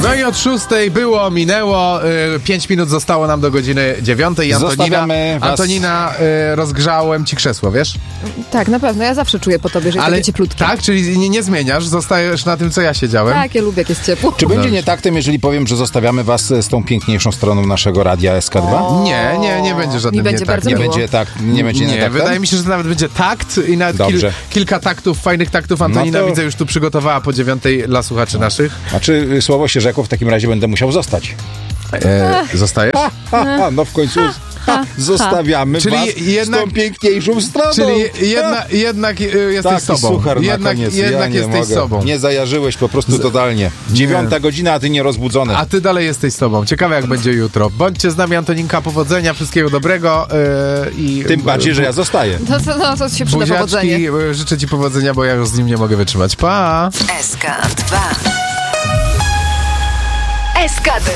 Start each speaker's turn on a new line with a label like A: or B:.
A: No i od 6 minęło, 5 minut zostało nam do godziny 9.
B: Zostawiamy was.
A: Antonina, rozgrzałem ci krzesło, wiesz?
C: Tak, na pewno. Ja zawsze czuję po tobie, że jest takie cieplutkie.
A: Tak? Czyli nie zmieniasz? Zostajesz na tym, co ja siedziałem?
C: Tak, ja lubię, jak jest ciepło.
B: Czy będzie nietaktem, jeżeli powiem, że zostawiamy was z tą piękniejszą stroną naszego radia SK2?
A: Nie będzie żadnym
C: Mi będzie
A: nietaktem.
C: bardzo
B: Nie
C: miło.
B: będzie tak, nie będzie nietaktem?
A: Wydaje mi się, że to nawet będzie takt i nawet
B: Dobrze.
A: kilka taktów, fajnych taktów Antonina
B: No to-
A: widzę już tu przygotowała po 9 dla słuchaczy naszych.
B: Znaczy, słowo się rzekło, w takim razie będę musiał zostać.
A: Zostajesz?
B: No w końcu zostawiamy
A: Czyli
B: was
A: jednak-
B: z tą piękniejszą stroną.
A: Czyli jednak jesteś
B: Taki
A: sobą.
B: suchar na
A: Jednak
B: koniec. Ja
A: jesteś
B: nie mogę.
A: sobą.
B: Nie zajarzyłeś po prostu totalnie. 9 godzina, a ty nierozbudzony.
A: A ty dalej jesteś sobą. Ciekawe, jak będzie jutro. Bądźcie z nami, Antoninka, powodzenia, wszystkiego dobrego i...
B: Tym bardziej, że ja zostaję.
C: To się przyda powodzenie.
A: Buziaczki, życzę ci powodzenia, bo ja już z nim nie mogę wytrzymać. Pa!
D: SK2. SK2.